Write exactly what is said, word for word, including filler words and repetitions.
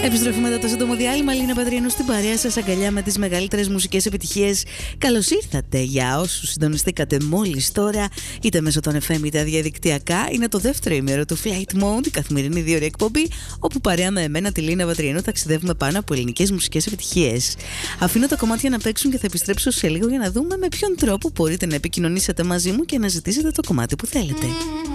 Επιστροφή μετά το σύντομο διάλειμμα. Λίνα Πατριανού στην παρέα σας, αγκαλιά με τις μεγαλύτερες μουσικές επιτυχίες. Καλώς ήρθατε για όσους συντονιστήκατε μόλις τώρα, είτε μέσω των εφ εμ είτε διαδικτυακά. Είναι το δεύτερο ημέρο του Flight Mode, η καθημερινή δύο ώρη εκπομπή, όπου παρέα με εμένα, τη Λίνα Πατριανού, ταξιδεύουμε πάνω από ελληνικές μουσικές επιτυχίες. Αφήνω τα κομμάτια να παίξουν και θα επιστρέψω σε λίγο για να δούμε με ποιον τρόπο μπορείτε να επικοινωνήσετε μαζί μου και να ζητήσετε το κομμάτι που θέλετε.